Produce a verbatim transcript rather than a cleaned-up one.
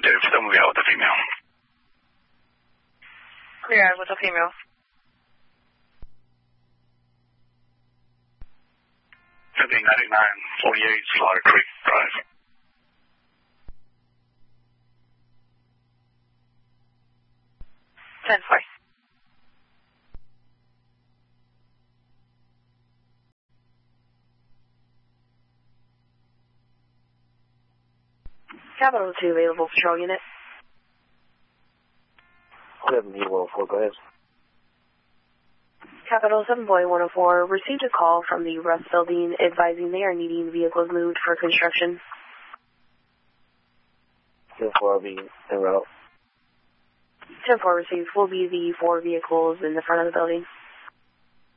negative. Still moving out with the female. Clear out with the female. fifteen ninety-nine forty-eight Slaughter Creek Drive. ten four. Capital two available patrol unit. seven B one oh four, go ahead. Capital seven Boy one oh four received a call from the Russ building advising they are needing vehicles moved for construction. ten four, I'll be en route. ten four received will be the four vehicles in the front of the building.